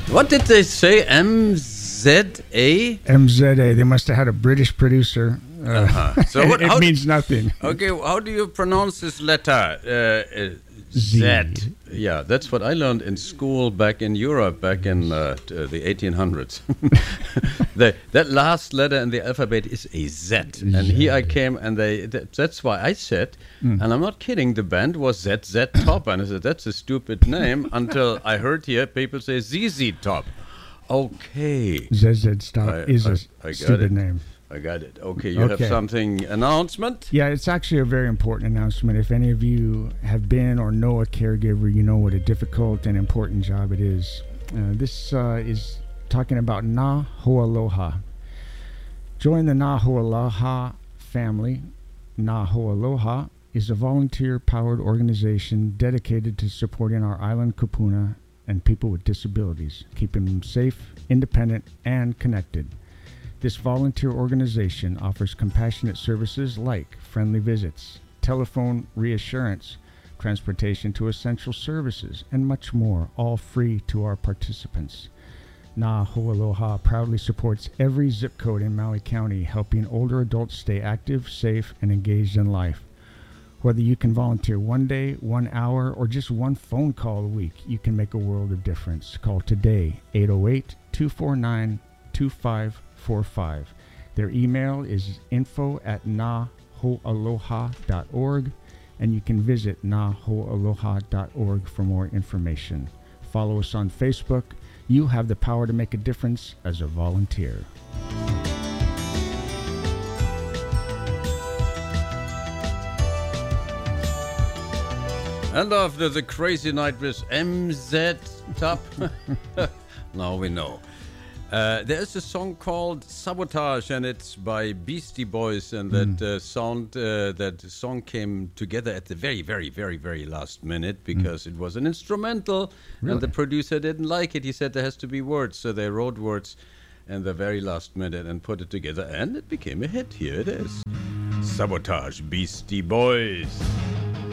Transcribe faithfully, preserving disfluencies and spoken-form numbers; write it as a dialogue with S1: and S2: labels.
S1: What did they say? M Z A?
S2: M Z A. They must have had a British producer. Uh,
S1: uh-huh. So what,
S2: it
S1: how
S2: means nothing.
S1: Okay, how do you pronounce this letter? Uh, uh, Z. Z. Yeah, that's what I learned in school back in Europe, back in uh, t- uh, the eighteen hundreds. the, that last letter in the alphabet is a Z. And
S2: Z.
S1: here I came, and they th- that's why I said, mm. and I'm not kidding, the band was Z Z Top. And I said, that's a stupid name, until I heard here people say Z Z Top. Okay.
S2: Z Z Top
S1: I,
S2: is
S1: I,
S2: a
S1: I
S2: stupid
S1: it.
S2: name.
S1: I got it. Okay, you
S2: okay.
S1: have something, announcement?
S2: Yeah, it's actually a very important announcement. If any of you have been or know a caregiver, you know what a difficult and important job it is. Uh, this uh, is talking about Na Ho'aloha. Join the Na Ho'aloha family. Na Ho'aloha is a volunteer-powered organization dedicated to supporting our island kupuna and people with disabilities, keeping them safe, independent, and connected. This volunteer organization offers compassionate services like friendly visits, telephone reassurance, transportation to essential services, and much more, all free to our participants. Na Ho'aloha proudly supports every zip code in Maui County, helping older adults stay active, safe, and engaged in life. Whether you can volunteer one day, one hour, or just one phone call a week, you can make a world of difference. Call today, eight oh eight, two four nine, two five four five. Their email is info at na ho'aloha dot org, and you can visit na ho'aloha dot org for more information. Follow us on Facebook. You have the power to make a difference as a volunteer.
S1: And after the crazy night with M Z Top, now we know. Uh, there's a song called Sabotage, and it's by Beastie Boys, and that mm. uh, sound, uh, that song came together at the very, very, very, very last minute, because mm. it was an instrumental, really? And the producer didn't like it. He said there has to be words, so they wrote words in the very last minute and put it together, and it became a hit. Here it is. Sabotage, Beastie Boys.